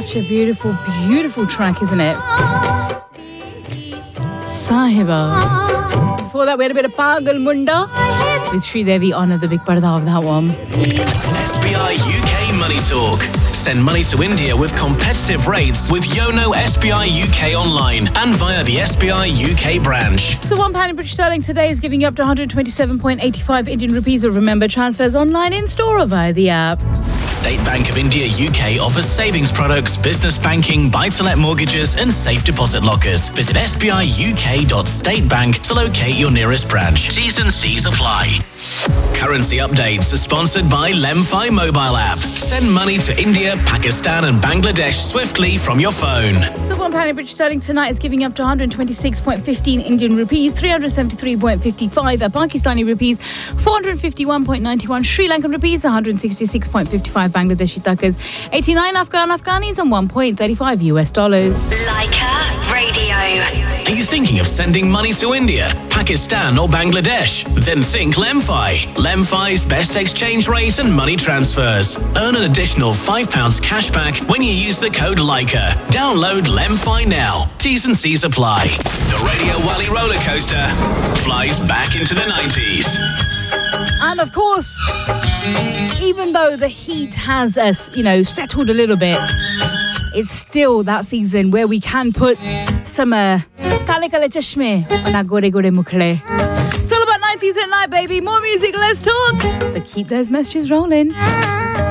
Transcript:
Such a beautiful, beautiful track, isn't it? Sahiba. Before that, we had a bit of Pagal Munda with Sri Devi on the big parda of that one. SBI UK Money Talk. Send money to India with competitive rates with Yono SBI UK online and via the SBI UK branch. So £1 in British sterling today is giving you up to 127.85 Indian rupees. But remember, transfers online, in store or via the app. State Bank of India UK offers savings products, business banking, buy-to-let mortgages and safe deposit lockers. Visit sbiuk.statebank to locate your nearest branch. T's and C's apply. Currency updates are sponsored by Lemfi mobile app. Send money to India, Pakistan and Bangladesh swiftly from your phone. So £1 in British sterling tonight is giving up to 126.15 Indian rupees, 373.55 Pakistani rupees, 451.91 Sri Lankan rupees, 166.55 Bangladeshi takas, 89 Afghanis and $1.35 US. Leica Radio. Are you thinking of sending money to India, Pakistan or Bangladesh? Then think Lemfi. Lemfi's best exchange rate and money transfers. Earn an additional £5 cash back when you use the code Leica. Download Lemfi now. T's and C's apply. The Radio Wally roller coaster flies back into the 90s. And of course, even though the heat has settled a little bit, it's still that season where we can put some kale kale chashme on our gore gore mukhre. It's all about 90s at night, baby. More music, less talk. But keep those messages rolling.